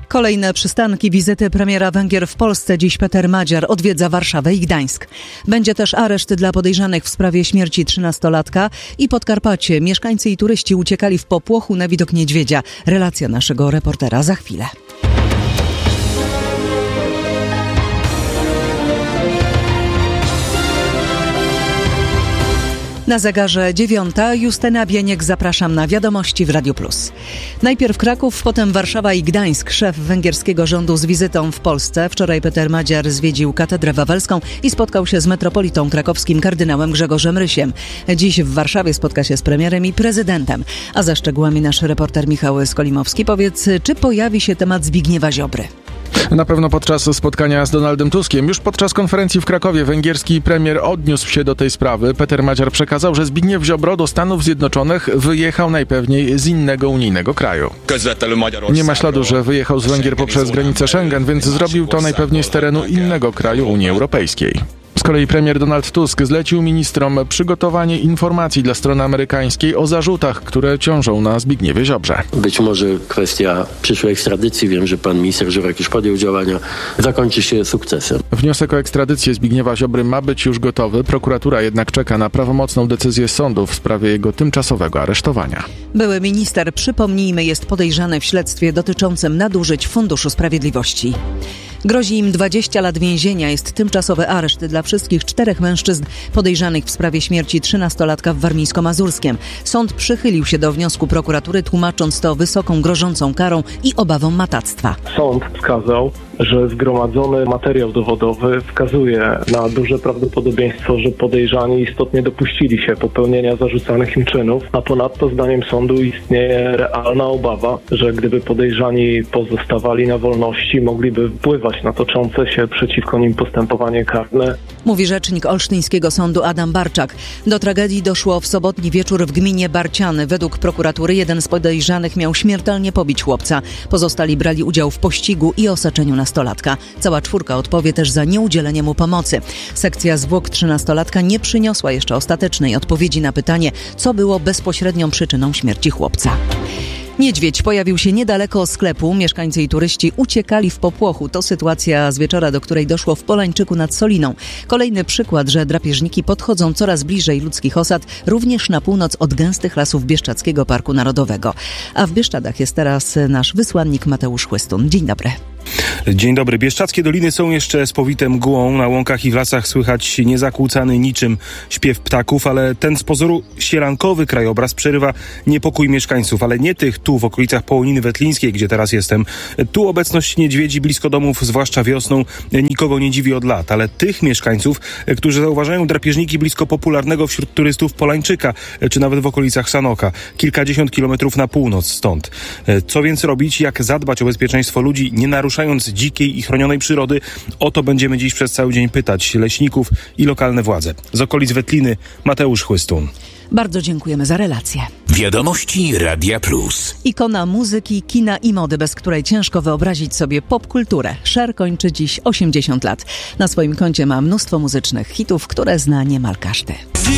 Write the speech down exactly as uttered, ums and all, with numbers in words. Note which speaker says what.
Speaker 1: Kolejne przystanki wizyty premiera Węgier w Polsce. Dziś Peter Madziar odwiedza Warszawę i Gdańsk. Będzie też areszt dla podejrzanych w sprawie śmierci trzynastolatka i Podkarpacie. Mieszkańcy i turyści uciekali w popłochu na widok niedźwiedzia. Relacja naszego reportera za chwilę. Na zegarze dziewiąta. Justyna Bieniek, zapraszam na wiadomości w Radiu Plus. Najpierw Kraków, potem Warszawa i Gdańsk. Szef węgierskiego rządu z wizytą w Polsce. Wczoraj Peter Madziar zwiedził Katedrę Wawelską i spotkał się z metropolitą krakowskim kardynałem Grzegorzem Rysiem. Dziś w Warszawie spotka się z premierem i prezydentem. A za szczegółami nasz reporter Michał Skolimowski. Powiedz, czy pojawi się temat Zbigniewa Ziobry?
Speaker 2: Na pewno podczas spotkania z Donaldem Tuskiem. Już podczas konferencji w Krakowie węgierski premier odniósł się do tej sprawy. Peter Madziar przekazał, że Zbigniew Ziobro do Stanów Zjednoczonych wyjechał najpewniej z innego unijnego kraju. Nie ma śladu, że wyjechał z Węgier poprzez granicę Schengen, więc zrobił to najpewniej z terenu innego kraju Unii Europejskiej. Z kolei premier Donald Tusk zlecił ministrom przygotowanie informacji dla strony amerykańskiej o zarzutach, które ciążą na Zbigniewie Ziobrze.
Speaker 3: Być może kwestia przyszłej ekstradycji, wiem, że pan minister Żurek już podjął działania, zakończy się sukcesem.
Speaker 2: Wniosek o ekstradycję Zbigniewa Ziobry ma być już gotowy. Prokuratura jednak czeka na prawomocną decyzję sądu w sprawie jego tymczasowego aresztowania.
Speaker 1: Były minister, przypomnijmy, jest podejrzany w śledztwie dotyczącym nadużyć Funduszu Sprawiedliwości. Grozi im dwadzieścia lat więzienia. Jest tymczasowy areszt dla wszystkich czterech mężczyzn podejrzanych w sprawie śmierci trzynastolatka w Warmińsko-Mazurskiem. Sąd przychylił się do wniosku prokuratury, tłumacząc to wysoką, grożącą karą i obawą matactwa.
Speaker 4: Sąd wskazał, że zgromadzony materiał dowodowy wskazuje na duże prawdopodobieństwo, że podejrzani istotnie dopuścili się popełnienia zarzucanych im czynów, a ponadto zdaniem sądu istnieje realna obawa, że gdyby podejrzani pozostawali na wolności, mogliby wpływać na toczące się przeciwko nim postępowanie karne.
Speaker 1: Mówi rzecznik olsztyńskiego sądu Adam Barczak. Do tragedii doszło w sobotni wieczór w gminie Barciany. Według prokuratury jeden z podejrzanych miał śmiertelnie pobić chłopca. Pozostali brali udział w pościgu i osaczeniu nastolatka. Cała czwórka odpowie też za nieudzielenie mu pomocy. Sekcja zwłok trzynastolatka nie przyniosła jeszcze ostatecznej odpowiedzi na pytanie, co było bezpośrednią przyczyną śmierci chłopca. Niedźwiedź pojawił się niedaleko sklepu. Mieszkańcy i turyści uciekali w popłochu. To sytuacja z wieczora, do której doszło w Polańczyku nad Soliną. Kolejny przykład, że drapieżniki podchodzą coraz bliżej ludzkich osad, również na północ od gęstych lasów Bieszczadzkiego Parku Narodowego. A w Bieszczadach jest teraz nasz wysłannik Mateusz Chłystun. Dzień dobry.
Speaker 5: Dzień dobry. Bieszczadzkie doliny są jeszcze spowite mgłą. Na łąkach i w lasach słychać niezakłócany niczym śpiew ptaków, ale ten z pozoru sielankowy krajobraz przerywa niepokój mieszkańców, ale nie tych tu w okolicach Połoniny Wetlińskiej, gdzie teraz jestem. Tu obecność niedźwiedzi blisko domów, zwłaszcza wiosną, nikogo nie dziwi od lat, ale tych mieszkańców, którzy zauważają drapieżniki blisko popularnego wśród turystów Polańczyka, czy nawet w okolicach Sanoka, kilkadziesiąt kilometrów na północ stąd. Co więc robić? Jak zadbać o bezpieczeństwo ludzi, nie naruszając dzikiej i chronionej przyrody? O to będziemy dziś przez cały dzień pytać leśników i lokalne władze. Z okolic Wetliny Mateusz Chłystun.
Speaker 1: Bardzo dziękujemy za relację.
Speaker 6: Wiadomości Radia Plus.
Speaker 1: Ikona muzyki, kina i mody, bez której ciężko wyobrazić sobie popkulturę. Cher kończy dziś osiemdziesiąt lat. Na swoim koncie ma mnóstwo muzycznych hitów, które zna niemal każdy.